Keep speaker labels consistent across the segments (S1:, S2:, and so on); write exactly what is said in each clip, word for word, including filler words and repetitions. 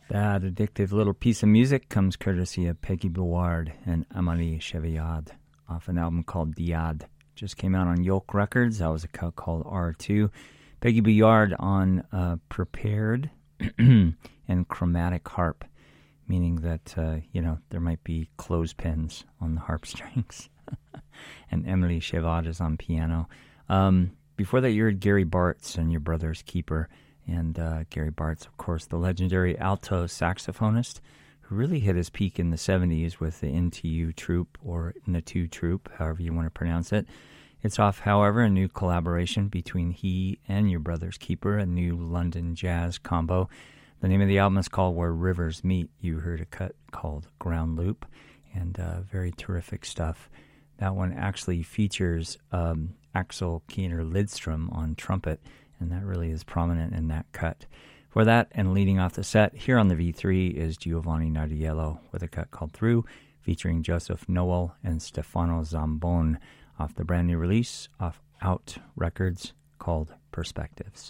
S1: That addictive little piece of music comes courtesy of Peggy Bouard and Amélie Chevillard off an album called Diad. Just came out on Yolk Records. That was a cut called R two. Peggy Bouard on uh, prepared and chromatic harp, meaning that, uh, you know, there might be clothespins on the harp strings. And Amélie Chevillard is on piano. Um, before that, you heard Gary Bartz and Your Brother's Keeper. And uh, Gary Bartz, of course, the legendary alto saxophonist who really hit his peak in the seventies with the N T U troupe, or Natu troupe, however you want to pronounce it. It's off, however, a new collaboration between he and Your Brother's Keeper, a new London jazz combo. The name of the album is called Where Rivers Meet. You heard a cut called Ground Loop, and uh, very terrific stuff. That one actually features um, Axel Keener Lidstrom on trumpet, and that really is prominent in that cut. For that, and leading off the set, here on the V three is Giovanni Nardiello with a cut called Through, featuring Joseph Noel and Stefano Zambon off the brand new release off Out Records called Perspectives.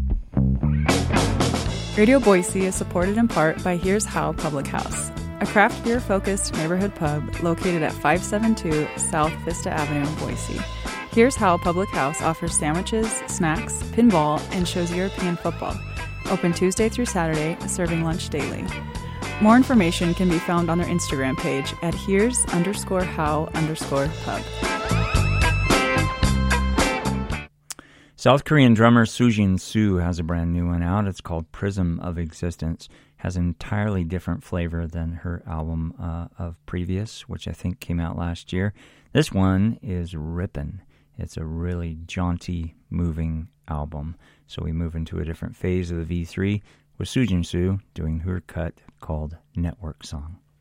S2: Radio Boise is supported in part by Here's How Public House, a craft beer-focused neighborhood pub located at five seventy-two South Vista Avenue in Boise. Here's How Public House offers sandwiches, snacks, pinball, and shows European football. Open Tuesday through Saturday, serving lunch daily. More information can be found on their Instagram page at here's underscore how underscore pub.
S1: South Korean drummer Sujin Soo has a brand new one out. It's called Prism of Existence. Has an entirely different flavor than her album uh, of previous, which I think came out last year. This one is rippin'. It's a really jaunty, moving album. So we move into a different phase of the V three with Sujin Soo doing her cut called Network Song.